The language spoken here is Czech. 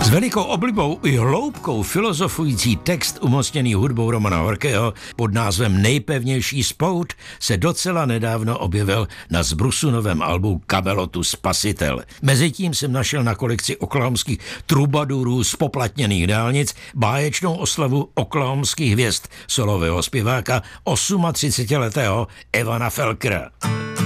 S velikou oblibou i hloubkou filozofující text umocněný hudbou Romana Horkého pod názvem Nejpevnější spout se docela nedávno objevil na Zbrusunovém albu Kamelotu Spasitel. Mezitím jsem našel na kolekci oklahomských trubadurů z poplatněných dálnic báječnou oslavu oklahomských hvězd solového zpěváka 38letého Evana Felkera.